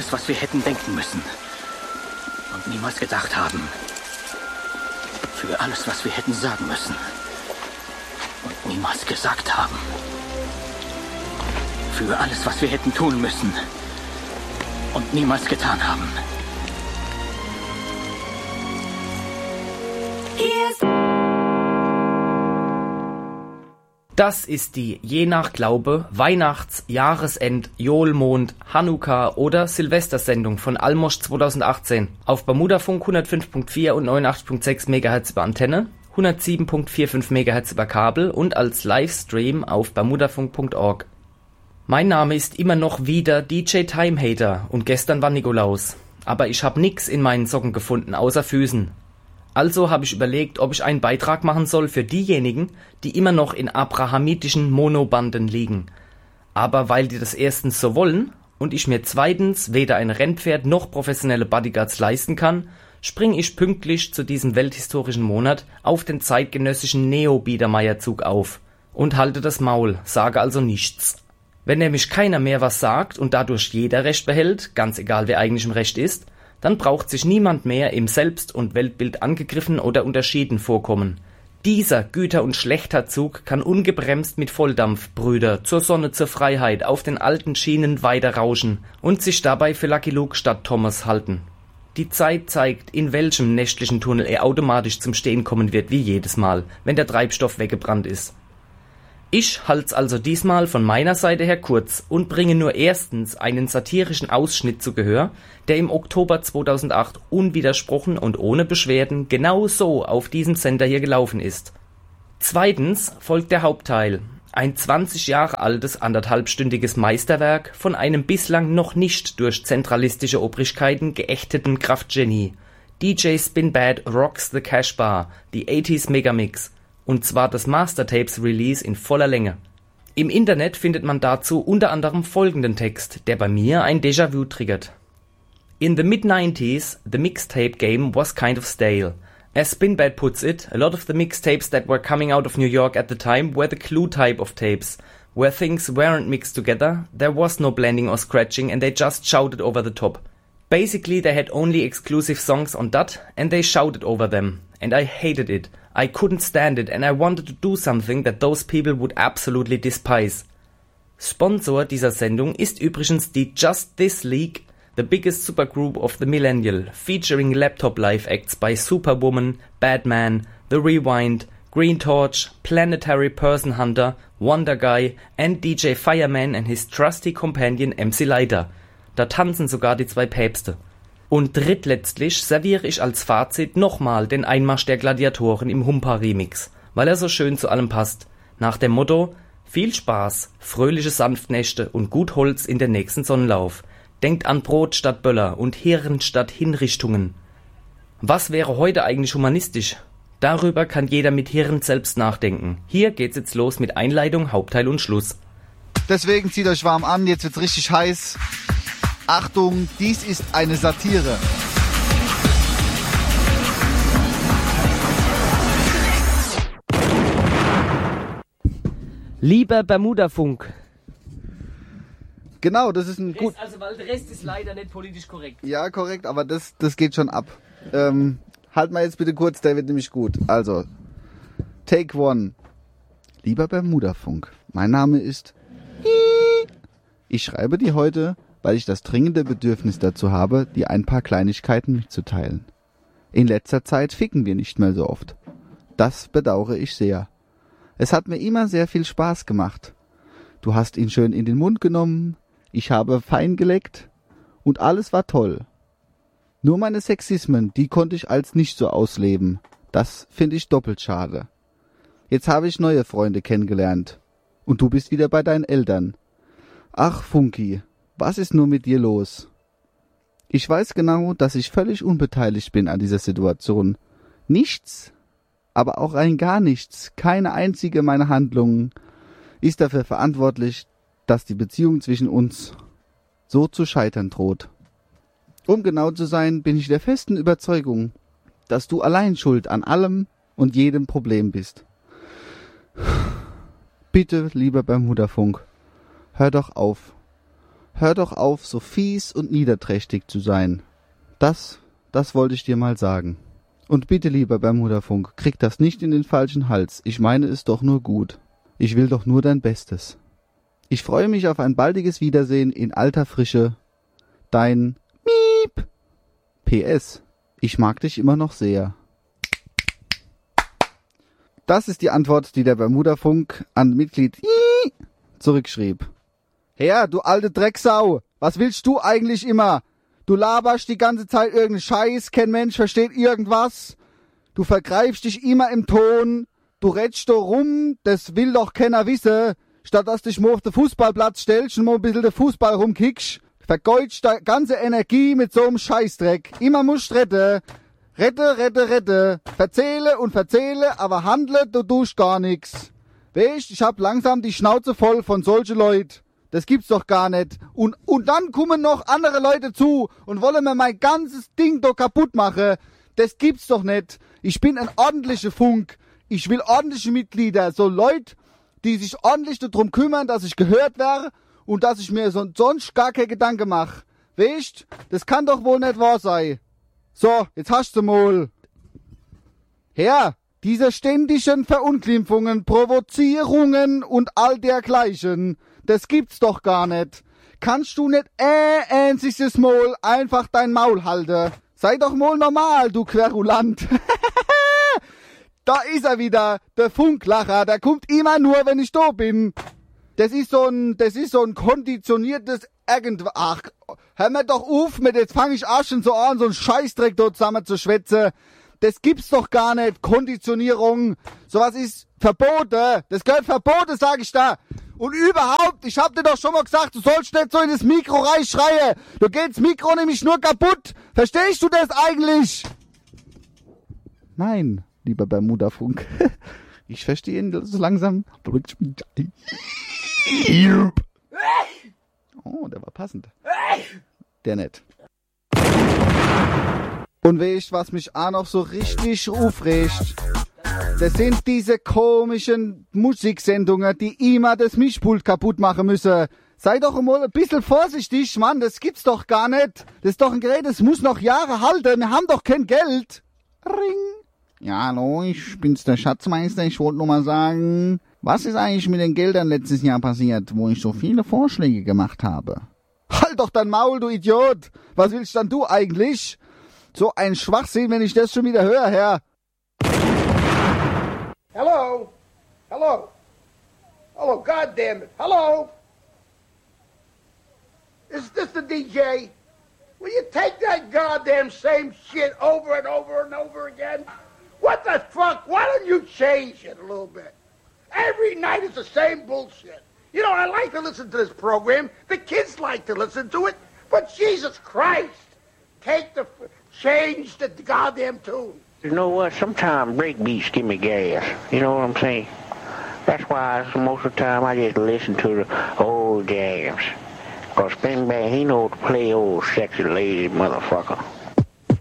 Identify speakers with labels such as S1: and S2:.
S1: alles, was wir hätten denken müssen und niemals gedacht haben. Für alles, was wir hätten sagen müssen und niemals gesagt haben. Für alles, was wir hätten tun müssen und niemals getan haben.
S2: Das ist die je nach Glaube Weihnachts-, Jahresend-, Johlmond-, Hanukkah- oder Silvestersendung von Almosch 2018 auf Bermudafunk 105.4 und 89.6 MHz über Antenne, 107.45 MHz über Kabel und als Livestream auf bermudafunk.org. Mein Name ist immer noch wieder DJ Timehater und gestern war Nikolaus, aber ich habe nix in meinen Socken gefunden außer Füßen. Also habe ich überlegt, ob ich einen Beitrag machen soll für diejenigen, die immer noch in abrahamitischen Monobanden liegen. Aber weil die das erstens so wollen und ich mir zweitens weder ein Rennpferd noch professionelle Bodyguards leisten kann, springe ich pünktlich zu diesem welthistorischen Monat auf den zeitgenössischen Neo-Biedermeierzug auf und halte das Maul, sage also nichts. Wenn nämlich keiner mehr was sagt und dadurch jeder Recht behält, ganz egal wer eigentlich im Recht ist, dann braucht sich niemand mehr im Selbst- und Weltbild angegriffen oder unterschieden vorkommen. Dieser Güter- und Schlechterzug kann ungebremst mit Volldampf, Brüder, zur Sonne, zur Freiheit auf den alten Schienen weiter rauschen und sich dabei für Lucky Luke statt Thomas halten. Die Zeit zeigt, in welchem nächtlichen Tunnel er automatisch zum Stehen kommen wird, wie jedes Mal, wenn der Treibstoff weggebrannt ist. Ich halt's also diesmal von meiner Seite her kurz und bringe nur erstens einen satirischen Ausschnitt zu Gehör, der im Oktober 2008 unwidersprochen und ohne Beschwerden genau so auf diesem Sender hier gelaufen ist. Zweitens folgt der Hauptteil, ein 20 Jahre altes anderthalbstündiges Meisterwerk von einem bislang noch nicht durch zentralistische Obrigkeiten geächteten Kraftgenie. DJ Spinbad rocks the Cash Bar, die 80s Megamix. Und zwar das Mastertapes-Release in voller Länge. Im Internet findet man dazu unter anderem folgenden Text, der bei mir ein Déjà-vu triggert. In the mid-90s, the mixtape game was kind of stale. As Spinbad puts it, a lot of the mixtapes that were coming out of New York at the time were the Clue type of tapes, where things weren't mixed together, there was no blending or scratching and they just shouted over the top. Basically they had only exclusive songs on that and they shouted over them. And I hated it. I couldn't stand it and I wanted to do something that those people would absolutely despise. Sponsor dieser Sendung ist übrigens die Just This League, the biggest supergroup of the millennial, featuring laptop live acts by Superwoman, Batman, The Rewind, Green Torch, Planetary Person Hunter, Wonder Guy and DJ Fireman and his trusty companion MC Leiter. Da tanzen sogar die zwei Päpste. Und drittletztlich serviere ich als Fazit nochmal den Einmarsch der Gladiatoren im Humpa-Remix, weil er so schön zu allem passt. Nach dem Motto: viel Spaß, fröhliche Sanftnächte und gut Holz in den nächsten Sonnenlauf. Denkt an Brot statt Böller und Hirn statt Hinrichtungen. Was wäre heute eigentlich humanistisch? Darüber kann jeder mit Hirn selbst nachdenken. Hier geht's jetzt los mit Einleitung, Hauptteil und Schluss.
S3: Deswegen zieht euch warm an, jetzt wird's richtig heiß. Achtung, dies ist eine Satire.
S2: Lieber Bermudafunk.
S3: Genau, das ist ein gut.
S2: Also, weil der Rest ist leider nicht politisch korrekt.
S3: Ja, korrekt, aber das geht schon ab. Halt mal jetzt bitte kurz, der wird nämlich gut. Also, Take one. Lieber Bermudafunk, mein Name ist. Ich schreibe dir heute, weil ich das dringende Bedürfnis dazu habe, dir ein paar Kleinigkeiten mitzuteilen. In letzter Zeit ficken wir nicht mehr so oft. Das bedauere ich sehr. Es hat mir immer sehr viel Spaß gemacht. Du hast ihn schön in den Mund genommen, ich habe fein geleckt und alles war toll. Nur meine Sexismen, die konnte ich als nicht so ausleben. Das finde ich doppelt schade. Jetzt habe ich neue Freunde kennengelernt. Und du bist wieder bei deinen Eltern. Ach, Funky, was ist nur mit dir los? Ich weiß genau, dass ich völlig unbeteiligt bin an dieser Situation. Nichts, aber auch rein gar nichts, keine einzige meiner Handlungen ist dafür verantwortlich, dass die Beziehung zwischen uns so zu scheitern droht. Um genau zu sein, bin ich der festen Überzeugung, dass du allein schuld an allem und jedem Problem bist. Bitte, lieber Bermudafunk, hör doch auf. Hör doch auf, so fies und niederträchtig zu sein. Das wollte ich dir mal sagen. Und bitte, lieber Bermudafunk, krieg das nicht in den falschen Hals. Ich meine es doch nur gut. Ich will doch nur dein Bestes. Ich freue mich auf ein baldiges Wiedersehen in alter Frische. Dein Miep. PS. Ich mag dich immer noch sehr. Das ist die Antwort, die der Bermudafunk an Mitglied zurückschrieb. Herr, du alte Drecksau, was willst du eigentlich immer? Du laberst die ganze Zeit irgendeinen Scheiß, kein Mensch versteht irgendwas. Du vergreifst dich immer im Ton. Du redst da rum, das will doch keiner wissen. Statt dass du dich mal auf den Fußballplatz stellst und mal ein bisschen den Fußball rumkickst, vergeudest die ganze Energie mit so einem Scheißdreck. Immer musst retten. Rette. Verzähle und verzähle, aber handle, du tust gar nix. Weißt, ich hab langsam die Schnauze voll von solchen Leuten. Das gibt's doch gar nicht. Und dann kommen noch andere Leute zu und wollen mir mein ganzes Ding doch kaputt machen. Das gibt's doch nicht. Ich bin ein ordentlicher Funk. Ich will ordentliche Mitglieder. So Leute, die sich ordentlich darum kümmern, dass ich gehört werde und dass ich mir sonst gar keine Gedanken mache. Weißt, das kann doch wohl nicht wahr sein. So, jetzt hast du mal. Herr, diese ständigen Verunglimpfungen, Provozierungen und all dergleichen, das gibt's doch gar nicht. Kannst du nicht einziges Mal einfach dein Maul halten? Sei doch mal normal, du Querulant. Da ist er wieder, der Funklacher, der kommt immer nur, wenn ich da bin. Das ist so ein konditioniertes Ach, hör mir doch auf mit, jetzt fange ich auch schon so an, so einen Scheißdreck dort zusammen zu schwätzen. Das gibt's doch gar nicht, Konditionierung. Sowas ist verboten. Das gehört verboten, sag ich da. Und überhaupt, ich hab dir doch schon mal gesagt, du sollst nicht so in das Mikro reinschreien. Du gehst das Mikro nämlich nur kaputt. Verstehst du das eigentlich? Nein, lieber Bermudafunk. Ich verstehe ihn so langsam. Oh, der war passend. Der nett. Und weißt, was mich auch noch so richtig aufregt? Das sind diese komischen Musiksendungen, die immer das Mischpult kaputt machen müssen. Sei doch mal ein bisschen vorsichtig, Mann, das gibt's doch gar nicht. Das ist doch ein Gerät, das muss noch Jahre halten. Wir haben doch kein Geld. Ring. Ja, hallo, ich bin's, der Schatzmeister. Ich wollte nur mal sagen, was ist eigentlich mit den Geldern letztes Jahr passiert, wo ich so viele Vorschläge gemacht habe? Halt doch dein Maul, du Idiot! Was willst dann du eigentlich? So ein Schwachsinn, wenn ich das schon wieder höre, Herr.
S4: Hello? Hello? Hello, goddamn it. Hello? Is this the DJ? Will you take that goddamn same shit over and over and over again? What the fuck? Why don't you change it a little bit? Every night it's the same bullshit. You know, I like to listen to this program. The kids like to listen to it. But Jesus Christ, change the goddamn tune.
S5: You know what? Sometimes breakbeats give me gas. You know what I'm saying? That's why most of the time I just listen to the old jams. Because Spinbag, he knows to play old sexy lady motherfucker.